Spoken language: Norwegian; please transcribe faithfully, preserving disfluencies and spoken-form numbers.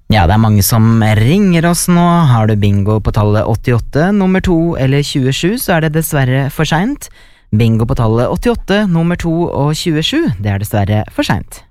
Ja, det er mange som ringer oss nå. Har du bingo på tallet åttiåtte, nummer to eller tjuesju, så er det dessverre for sent. Bingo på tallet åttiåtte, nummer to og tjuesju, det er dessverre for sent.